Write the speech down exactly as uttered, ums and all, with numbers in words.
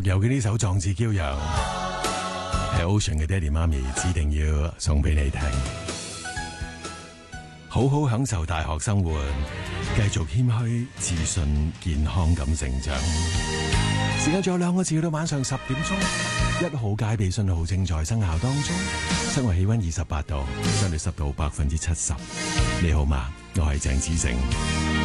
有嘅呢首《壯志驕陽》，係 Ocean 嘅爹哋媽咪指定要送俾你聽。好好享受大學生活，繼續謙虛、自信、健康咁成長。時間仲有兩個字到晚上十點鐘，一號戒備信號正在生效當中，室外氣溫二十八度，相對濕度百分之七十。你好嗎？我係鄭子誠。